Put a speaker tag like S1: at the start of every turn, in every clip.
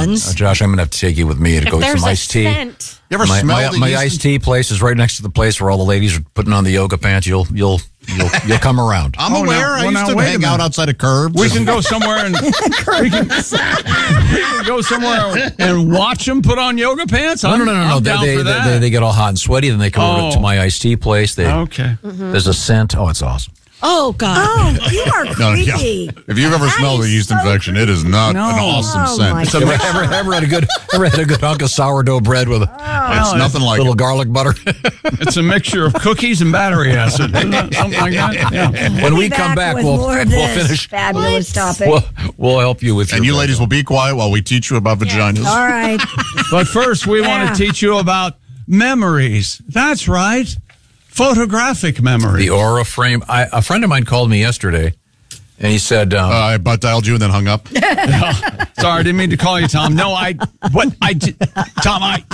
S1: ones.
S2: Josh, I'm going to have to take you with me to go get some iced tea.
S3: Scent.
S4: You ever smell
S2: my iced tea place is right next to the place where all the ladies are putting on the yoga pants. You'll come around.
S4: I'm aware. I used to hang out outside of Curbs.
S5: We can go somewhere and we can go somewhere and watch them put on yoga pants.
S2: No.
S5: I'm down for that.
S2: They get all hot and sweaty. Then they come over to my iced tea place.
S5: Okay.
S2: There's a scent. Oh, it's awesome.
S3: Oh, God.
S1: Oh, you are creepy.
S4: If you've ever smelled a yeast infection, it is not an awesome scent.
S1: my
S4: It's
S1: God.
S2: Ever had a good hunk of sourdough bread with
S4: nothing like
S2: little
S4: it.
S2: garlic butter?
S5: It's a mixture of cookies and battery acid. Isn't it? Something like that. Yeah.
S2: When we come back,
S1: with
S2: we'll
S1: more of this
S2: finish.
S1: fabulous topic.
S2: We'll help you with
S4: And
S2: your
S4: you ladies will be quiet while we teach you about vaginas.
S1: All right.
S5: But first, we want to teach you about memories. That's right. Photographic memories.
S2: The Aura frame. A friend of mine called me yesterday, and he said,
S4: I butt dialed you and then hung up.
S5: Sorry, I didn't mean to call you Tom. No, Tom,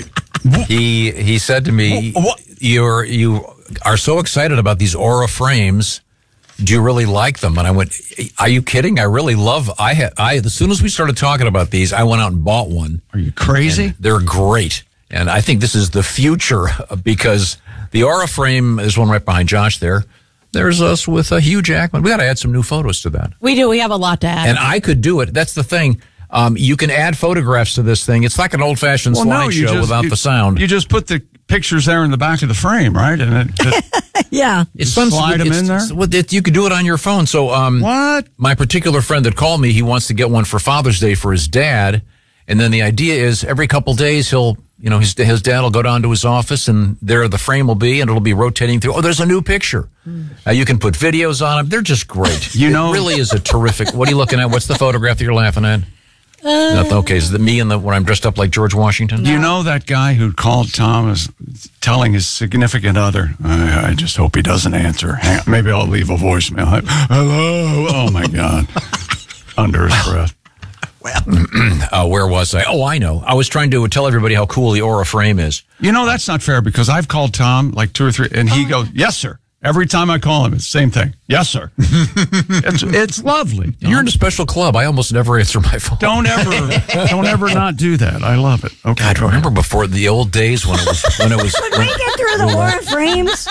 S2: he said to me, you are so excited about these Aura frames. Do you really like them? And I went, are you kidding? I really love. As soon as we started talking about these, I went out and bought one.
S5: Are you crazy?
S2: They're great, and I think this is the future because the Aura frame is one right behind Josh there. There's us with Hugh Jackman. We got to add some new photos to that.
S3: We do. We have a lot to add.
S2: And I could do it. That's the thing. You can add photographs to this thing. It's like an old-fashioned slideshow without the sound.
S5: You just put the pictures there in the back of the frame, right? And
S1: Yeah.
S2: It's
S5: slide them in there.
S2: You can do it on your phone. So,
S5: what?
S2: My particular friend that called me, he wants to get one for Father's Day for his dad. And then the idea is every couple days his dad will go down to his office and there the frame will be and it'll be rotating through. Oh, there's a new picture. You can put videos on them. They're just great. It really is a terrific. What are you looking at? What's the photograph that you're laughing at? Okay, is it me when I'm dressed up like George Washington?
S5: You know that guy who called Tom is telling his significant other, I just hope he doesn't answer. Hang on, maybe I'll leave a voicemail. Hello. Oh, my God. Under his breath.
S2: Where was I? Oh, I know. I was trying to tell everybody how cool the Aura frame is.
S5: That's not fair because I've called Tom like 2 or 3, and he goes, yes, sir. Every time I call him, it's the same thing. Yes, sir. It's lovely.
S2: You're in a special club. I almost never answer my phone.
S5: Don't ever not do that. I love it. Okay.
S2: God, remember before the old days when it was
S1: When we get through the Aura frames.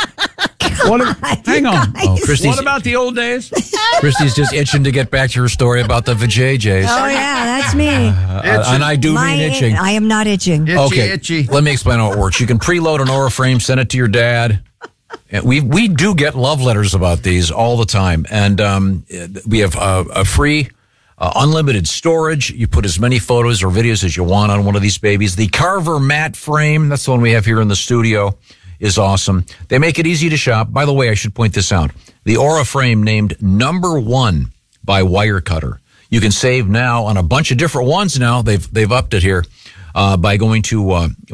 S5: Hang on.
S2: Christy's,
S5: what about the old days?
S2: Christy's just itching to get back to her story about the vajayjays.
S1: Oh, yeah, that's me.
S2: And I do mean itching.
S1: I am not itching.
S5: Itchy.
S2: Let me explain how it works. You can preload an Aura frame, send it to your dad. And we do get love letters about these all the time. And we have a free, unlimited storage. You put as many photos or videos as you want on one of these babies. The Carver matte frame, that's the one we have here in the studio, is awesome. They make it easy to shop. By the way, I should point this out. The Aura frame named number 1 by Wirecutter. You can save now on a bunch of different ones now. They've upped it here by going to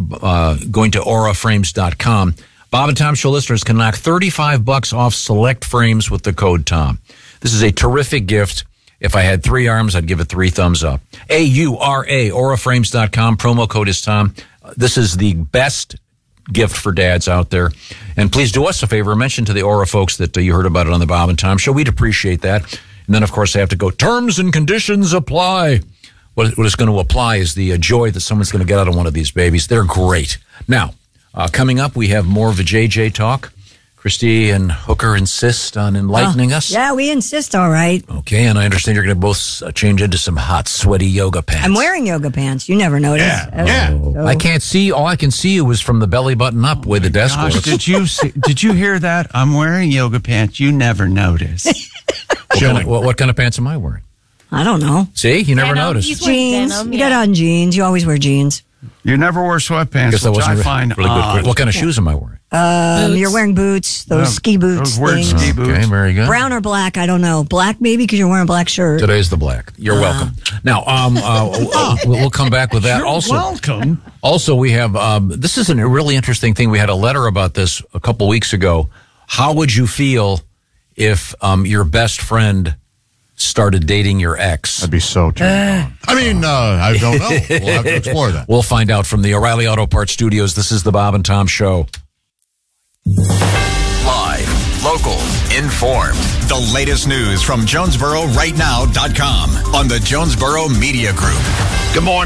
S2: auraframes.com. Bob and Tom Show listeners can knock $35 off select frames with the code TOM. This is a terrific gift. If I had 3 arms, I'd give it 3 thumbs up. AURA, auraframes.com. Promo code is TOM. This is the best gift for dads out there. And please do us a favor. Mention to the Aura folks that you heard about it on the Bob and Tom Show. We'd appreciate that. And then, of course, I have to go, terms and conditions apply. What is going to apply is the joy that someone's going to get out of one of these babies. They're great. Now, coming up, we have more Vajayjay talk. Christy and Hooker insist on enlightening us.
S1: Yeah, we insist, all right.
S2: Okay, and I understand you're going to both change into some hot, sweaty yoga pants.
S1: I'm wearing yoga pants. You never noticed.
S4: Yeah.
S1: So.
S2: I can't see. All I can see was from the belly button up where the desk was.
S5: Did you hear that? I'm wearing yoga pants. You never notice.
S2: What kind of pants am I wearing?
S1: I don't know.
S2: See, you never
S3: Denim.
S2: noticed.
S3: He's wearing
S1: Jeans.
S3: denim,
S1: You got on jeans. You always wear jeans.
S5: You never wear sweatpants,
S2: Guess that
S5: which I
S2: wasn't
S5: find
S2: really
S5: odd.
S2: good. What kind of shoes am I wearing?
S1: You're wearing boots. Those ski boots.
S5: Those weird
S1: things.
S5: ski boots.
S2: Okay, very good.
S1: Brown or black? I don't know. Black maybe because you're wearing a black shirt.
S2: Today's the black. You're welcome. Now, we'll come back with that.
S5: You're
S2: also,
S5: welcome.
S2: Also, we have this is a really interesting thing. We had a letter about this a couple weeks ago. How would you feel if your best friend started dating your ex?
S4: I'd be so turned on. I mean, I don't know. We'll have to explore that.
S2: We'll find out from the O'Reilly Auto Parts Studios. This is the Bob and Tom Show.
S6: Live, local, informed. The latest news from JonesboroRightNow.com on the Jonesboro Media Group.
S5: Good morning.